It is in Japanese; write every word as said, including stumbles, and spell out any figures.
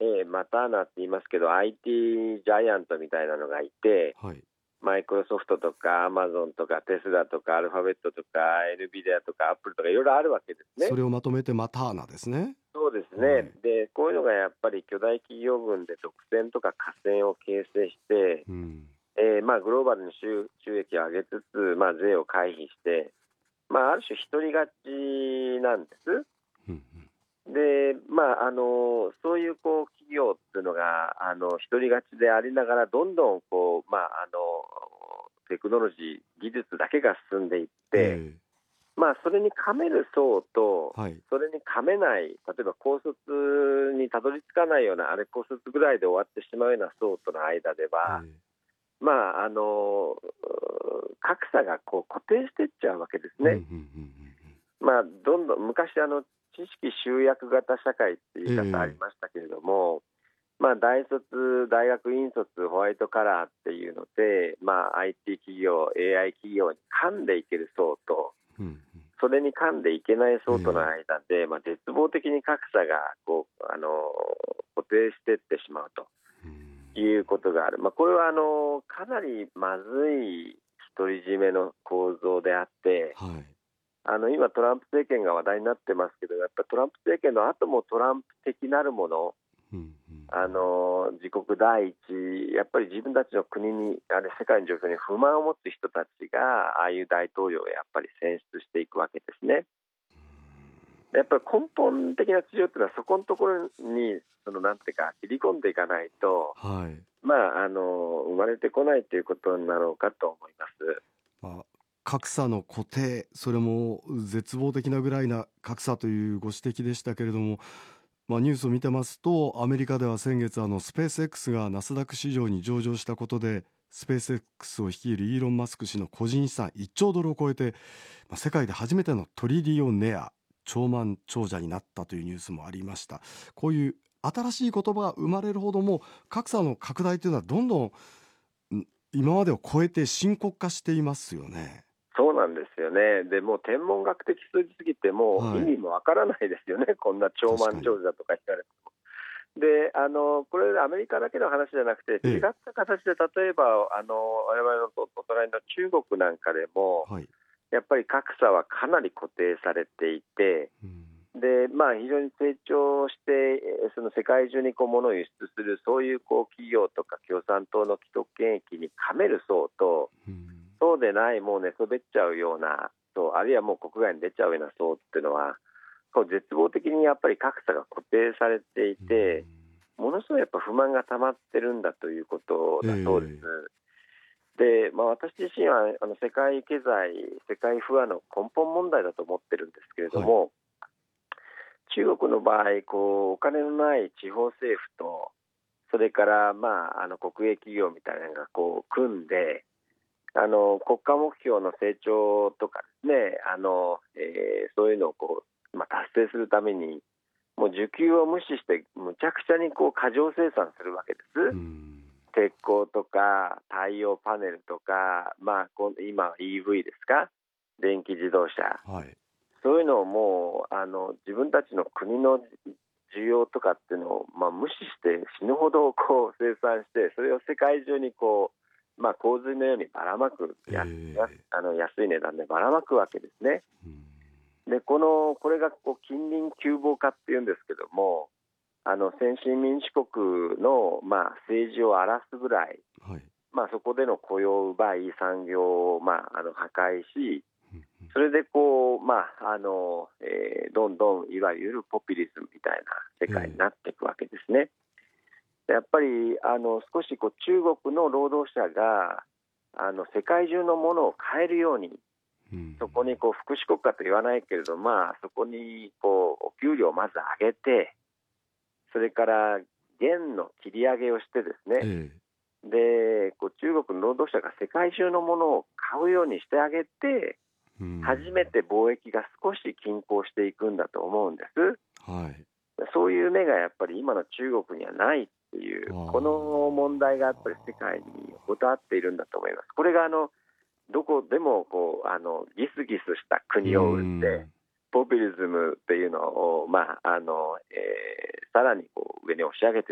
えーマターナって言いますけど アイティー ジャイアントみたいなのがいて、 はい。 マイクロソフトとかアマゾンとかテスラとかアルファベットとかエヌビディアとかアップルとかいろいろあるわけですね。 それをまとめてマターナですね。 そうですはい。 ね。で、こういうのがやっぱり巨大企業群で独占とか寡占を形成して、 うん。 えーまあ、グローバルに収収益を上げつつ、まあ、税を回避して、まあ、ある種独り勝ちなんです。 うんで、まあ、あのそういうこう企業っていうのがあの独り勝ちでありながらどんどんこう、まあ、あのテクノロジー技術だけが進んでいっうん。 て、 ええ。 まあ、それに噛める層とはい。 それに噛めない、例えば高卒にたどり着かないようなあれ高卒ぐらいで終わってしまうような層との間では、 ええ。 まあ、あの格差がこう固定していっちゃうわけですうんうんうね。 んまあ、どんどん昔あの知識集約型社会っていう言い方ありええ。 ましたけれども、まあ、大卒、大学院卒、ホワイトカラーっていうので、まあ、アイティー 企業、エーアイ 企業に噛んでいける層と、 うんうん。 それに噛んでいけない層とのええ。 間で、まあ、絶望的に格差がこうあの固定していってしまうとうん。 いうことがある。まあ、これはあのかなりまずい独り占めの構造であって、 はい。 あの今トランプ政権が話題になってますけど、やっぱりトランプ政権の後もトランプ的なるもの、 うんうんあの自国第一、やっぱり自分たちの国に、あれ世界の状況に不満を持つ人たちが、ああいう大統領をやっぱり選出していくわけですね。やっぱり根本的な治療というのは、そこのところに、そのなんていうか、切り込んでいかないと、 はい。 まあ、あの生まれてこないということになろうかと思います。 まあ、格差の固定、それも絶望的なぐらいな格差というご指摘でしたけれども、まあ、ニュースを見てますと、アメリカでは先月あのスペース X がナスダック市場に上場したことで、スペース X を率いるイーロン・マスク氏の個人資産いっちょうドルを超えて、まあ、世界で初めてのトリリオネア、兆万長者になったというニュースもありました。こういう新しい言葉が生まれるほども格差の拡大というのはどんどんん今までを超えて深刻化していますよね。 そうなんですよね。でもう天文学的数字すぎてもう意はい。 味もわからないですよね。こんな兆確かに。 万長者とか言われても。で、あのこれアメリカだけの話じゃなくて、違っええ。 た形で例えばあの我々のお隣の中国なんかでもはい。 やっぱり格差はかなり固定されていて、 うん。 で、まあ、非常に成長して、えーその世界中にこう物を輸出するそういうこう企業とか共産党の既得権益に噛める層と、 うん。 そうでないもう寝そべっちゃうような層、あるいはもう国外に出ちゃうような層っていうのはこう絶望的にやっぱり格差が固定されていうん。 て、ものすごいやっぱ不満が溜まってるんだということえだそうです。 え。 で、まあ、私自身はあの世界経済、世界不和の根本問題だと思ってるんですけれどはい。 も、中国の場合こうお金のない地方政府と、それから、まあ、あの国営企業みたいなのがこう組んで、あの国家目標の成長とかですね、あの、えーそういうのをこう、まあ、達成するためにもう需給を無視してむちゃくちゃにこう過剰生産するわけでうす。 ん。 鉄鋼とか太陽パネルとか、まあ、こん今は イーブイ ですか、電気自動車、 はい。 そういうのをもうあの自分たちの国の需要とかっていうのを、まあ、無視して死ぬほどこう生産して、それを世界中にこう、まあ、洪水のようにばらまく、 えややえ。 あの安い値段でばらまくわけですね。 うん。 でこのこれがこう近隣窮乏化っていうんですけども、あの先進民主国の、まあ、政治を荒らすぐらい、 はい。 まあ、そこでの雇用を奪い産業を、まあ、あの破壊し、 うんうんそれでこう、まああのえーどんどんいわゆるポピュリズムみたいな世界にええ。 なっていくわけですね。やっぱりあの少しこう中国の労働者があの世界中のものを買えるように、 うん。 そこにこう福祉国家と言わないけれど、まあ、そこにこうお給料をまず上げて、それから元の切り上げをしてですね、 ええ。 でこう中国の労働者が世界中のものを買うようにしてあげて、 うん。 初めて貿易が少し均衡していくんだと思うんです。 はい。 そういう目がやっぱり今の中国にはないっていあう、この問題がやっぱり世界に横たわっているんだと思います。これがあのどこでもこうあのギスギスしたう国を生んで、 ん。 ポピュリズムっていうのを、まああのえーさらにこう上に押し上げて